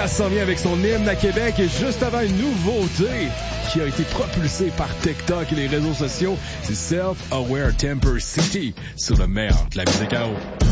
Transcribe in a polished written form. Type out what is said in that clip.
Vegas s'en vient avec son hymne à Québec et juste avant une nouveauté qui a été propulsée par TikTok et les réseaux sociaux, c'est Self-Aware Temper City sur le meilleur de la musique à eau.